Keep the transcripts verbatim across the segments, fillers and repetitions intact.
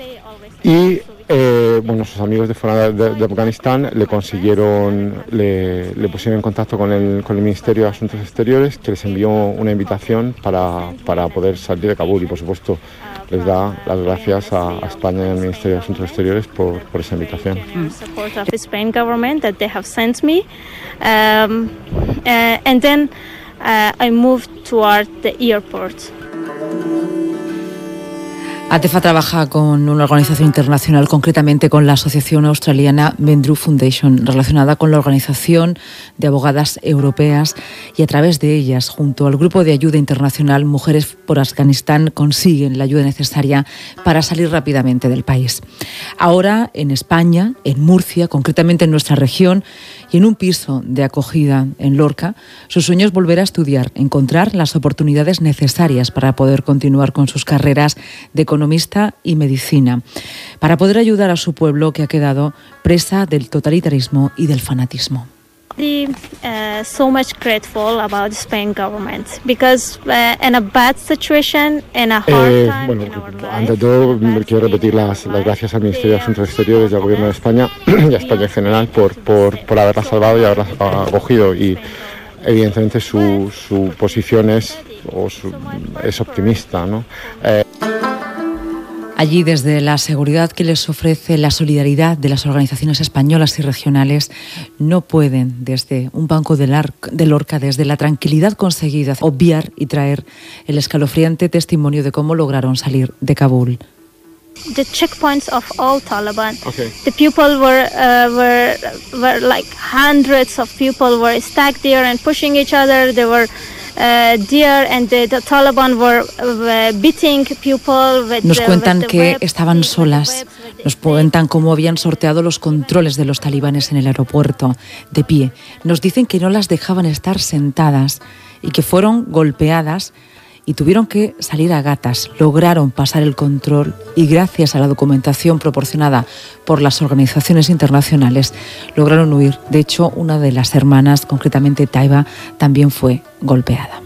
y eh, bueno, sus amigos de fuera de, de Afganistán le consiguieron, le, le pusieron en contacto con el, con el Ministerio de Asuntos Exteriores, que les envió una invitación para, para poder salir de Kabul, y por supuesto les da las gracias a, a España y al Ministerio de Asuntos Exteriores por, por esa invitación. Mm. Support of the Spain government that they have sent me, um, uh, and then uh, I moved toward the airport. Atefa trabaja con una organización internacional, concretamente con la asociación australiana Mendru Foundation, relacionada con la Organización de Abogadas Europeas, y a través de ellas, junto al Grupo de Ayuda Internacional Mujeres por Afganistán, consiguen la ayuda necesaria para salir rápidamente del país. Ahora, en España, en Murcia, concretamente en nuestra región, y en un piso de acogida en Lorca, su sueño es volver a estudiar, encontrar las oportunidades necesarias para poder continuar con sus carreras de economista y medicina, para poder ayudar a su pueblo que ha quedado presa del totalitarismo y del fanatismo. The, uh, so much grateful about the Spain government because uh, in a bad situation, in a hard eh, time bueno, in our life, ante todo quiero repetir las, las gracias al Ministerio de Asuntos Exteriores y al Gobierno de España y a España en general por, por, por haberla salvado y haberla acogido, y evidentemente su, su posición es, o su, es optimista, ¿no? Eh, Allí, desde la seguridad que les ofrece la solidaridad de las organizaciones españolas y regionales, no pueden, desde un banco de, Lar- de Lorca, desde la tranquilidad conseguida, obviar y traer el escalofriante testimonio de cómo lograron salir de Kabul. The checkpoints of all Taliban. Okay. The people were uh, were were like hundreds of people were stuck there and pushing each other. They were uh, there and the, the Taliban were uh, beating people with Nos the, cuentan with the que webs, estaban with the solas. webs, with the Nos snakes. cuentan cómo habían sorteado los controles de los talibanes en el aeropuerto, de pie. Nos dicen que no las dejaban estar sentadas y que fueron golpeadas y tuvieron que salir a gatas. Lograron pasar el control y, gracias a la documentación proporcionada por las organizaciones internacionales, lograron huir. De hecho, una de las hermanas, concretamente Taiba, también fue golpeada.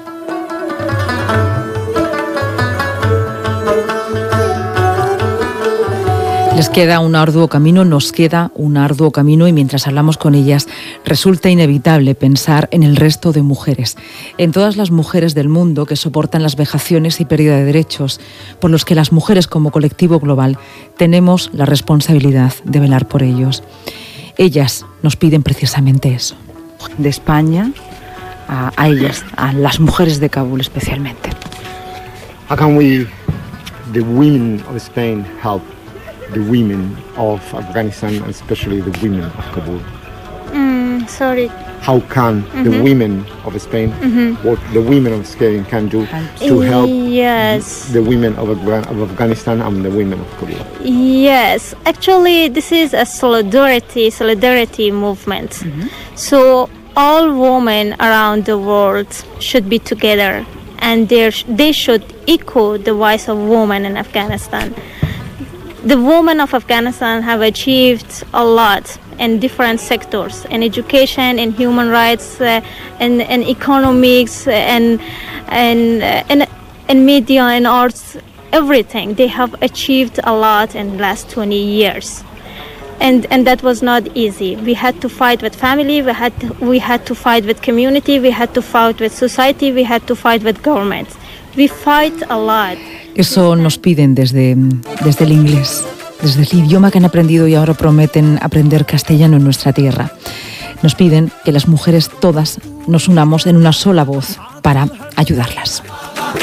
Les queda un arduo camino, nos queda un arduo camino, y mientras hablamos con ellas resulta inevitable pensar en el resto de mujeres, en todas las mujeres del mundo que soportan las vejaciones y pérdida de derechos, por los que las mujeres como colectivo global tenemos la responsabilidad de velar por ellos. Ellas nos piden precisamente eso. De España a, a ellas, a las mujeres de Kabul especialmente. How can we, the women of Spain, help the women of Afghanistan, and especially the women of Kabul? Mm, sorry. How can mm-hmm. the women of Spain, mm-hmm. what the women of Spain can do to help yes. the women of, Afga- of Afghanistan and the women of Kabul? Yes, actually, this is a solidarity solidarity movement. Mm-hmm. So all women around the world should be together, and they should echo the voice of women in Afghanistan. The women of Afghanistan have achieved a lot in different sectors, in education, in human rights, uh, in, in economics, and and uh, in, in media, in arts, everything. They have achieved a lot in the last twenty years. And and that was not easy. We had to fight with family, we had to, we had to fight with community, we had to fight with society, we had to fight with government. We fight a lot. Eso nos piden desde, desde el inglés, desde el idioma que han aprendido y ahora prometen aprender castellano en nuestra tierra. Nos piden que las mujeres todas nos unamos en una sola voz para ayudarlas.